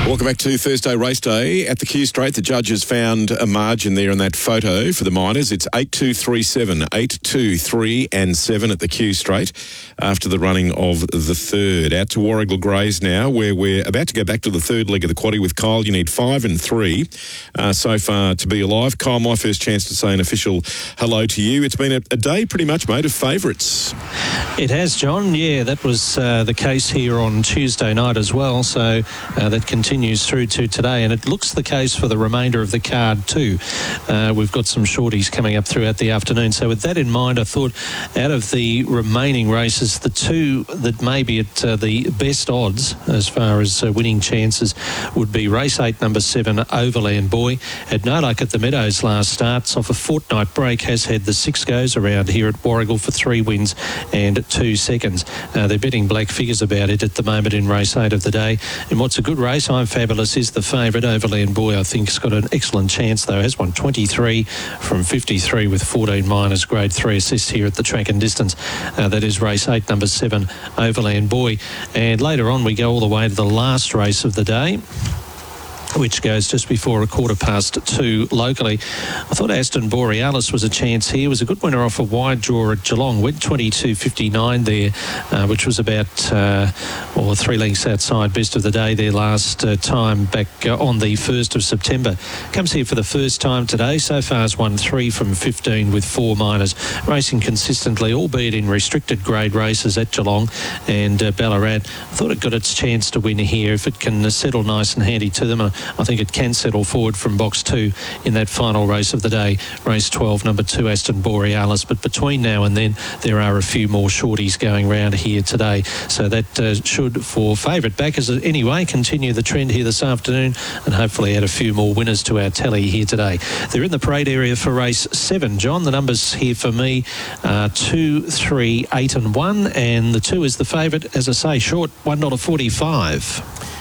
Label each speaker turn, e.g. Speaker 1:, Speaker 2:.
Speaker 1: Welcome back to Thursday Race Day. At the Q Straight, the judges found a margin there in that photo for the minors. It's 8-2-3-7, 8-2-3 and 7 at the Q Straight after the running of the third. Out to Warragul Greys now, where we're about to go back to the third leg of the quaddie with Kyle. You need 5 and 3 so far to be alive. Kyle, my first chance to say an official hello to you. It's been a day pretty much, mate, of favourites.
Speaker 2: It has, John. Yeah, that was the case here on Tuesday night as well. So that continues through to today, and it looks the case for the remainder of the card too. We've got some shorties coming up throughout the afternoon. So with that in mind, I thought out of the remaining races, the two that may be at the best odds as far as winning chances would be race 8, number 7, Overland Boy. Had no luck at the Meadows last starts off a fortnight break, has had the 6 goes around here at Warragul for 3 wins and 2 seconds. They're betting black figures about it at the moment in race 8 of the day. And what's a good race, I'm Fabulous is the favourite. Overland Boy, I think, has got an excellent chance, though. Has won 23 from 53 with 14 minors, grade 3 assists here at the track and distance. That is race 8, number 7, Overland Boy. And later on, we go all the way to the last race of the day, which goes just before 2:15 locally. I thought Aston Borealis was a chance here. Was a good winner off a wide draw at Geelong. Went 22.59 there, which was about 3 lengths outside best of the day there last time back on the 1st of September. Comes here for the first time today. So far has won 3 from 15 with 4 minors. Racing consistently, albeit in restricted grade races at Geelong and Ballarat. I thought it got its chance to win here if it can settle nice and handy to them. I think it can settle forward from box 2 in that final race of the day, race 12, number 2, Aston Borealis. But between now and then, there are a few more shorties going round here today. So that should, for favourite backers anyway, continue the trend here this afternoon and hopefully add a few more winners to our tally here today. They're in the parade area for race 7, John. The numbers here for me are 2, 3, 8 and 1, and the 2 is the favourite, as I say, short $1.45.